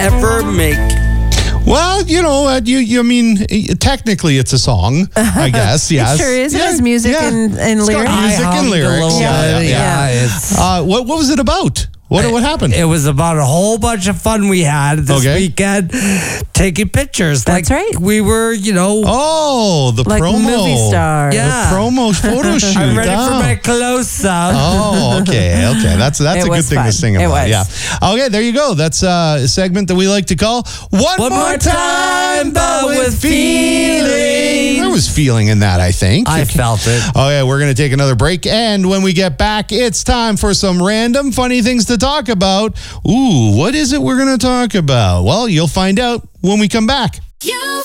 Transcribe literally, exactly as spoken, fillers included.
ever make? Well, you know, uh, you, you I mean, technically it's a song, I guess. Yes, It sure is. It Yeah, has music yeah. and, and It's got lyrics. music I and hummed a lyrics. little Yeah, bit. yeah, yeah. Yeah, it's- Uh, what what was it about? What what happened? It was about a whole bunch of fun we had this Okay. weekend, taking pictures. That's like right. We were, you know, Oh, the Like promo. movie star. Yeah. The promo photo shoot. I'm ready Oh. for my close up. Oh, okay, okay. That's that's It a good was thing to fun. sing It about. was. Yeah. Okay, there you go. That's uh, a segment that we like to call One, One more time, but with feeling. There was feeling in that, I think. I felt it. Okay, we're going to take another break. And when we get back, it's time for some random funny things to talk about. Ooh, what is it we're going to talk about? Well, you'll find out when we come back. You